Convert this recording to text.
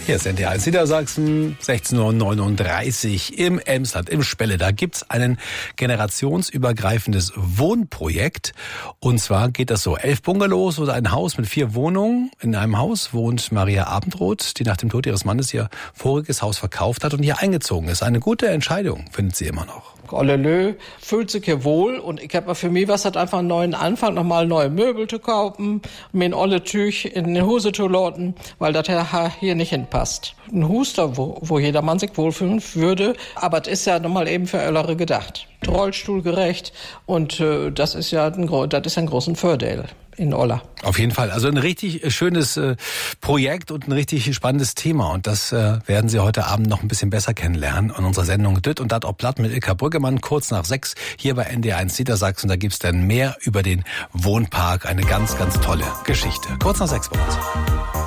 Hier ist NDR1 Niedersachsen, 16:39 Uhr im Emsland, im Spelle. Da gibt's ein generationsübergreifendes Wohnprojekt. Und zwar geht das so: 11 Bungalows oder ein Haus mit 4 Wohnungen. In einem Haus wohnt Maria Abendroth, die nach dem Tod ihres Mannes ihr voriges Haus verkauft hat und hier eingezogen ist. Eine gute Entscheidung, findet sie immer noch. Ollelö, fühlt sich hier wohl und ich habe für mich was hat einfach einen neuen Anfang, nochmal neue Möbel zu kaufen, mir ein olle Tüch in den Hose zu loten, weil das hier nicht hinpasst. Ein Huster, wo jedermann sich wohlfühlen würde, aber das ist ja nochmal eben für Ältere gedacht. Rollstuhlgerecht und das ist ein großen Vorteil in Olla. Auf jeden Fall. Also ein richtig schönes Projekt und ein richtig spannendes Thema. Und das werden Sie heute Abend noch ein bisschen besser kennenlernen in unserer Sendung Düt und Dat ob Platt mit Ilka Brüggemann, kurz nach 6 hier bei NDR1 Niedersachsen. Da gibt's dann mehr über den Wohnpark. Eine ganz, ganz tolle Geschichte. Kurz nach 6 bei uns.